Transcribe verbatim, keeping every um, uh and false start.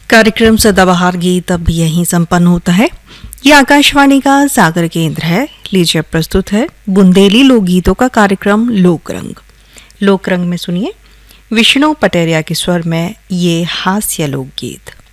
कार्यक्रम सदाबहार गीत अब यहीं संपन्न होता है। ये आकाशवाणी का सागर केंद्र है। लीजिए प्रस्तुत है बुंदेली लोकगीतों का कार्यक्रम लोकरंग। लोकरंग में सुनिए विष्णु पटेरिया के स्वर में ये हास्य लोकगीत।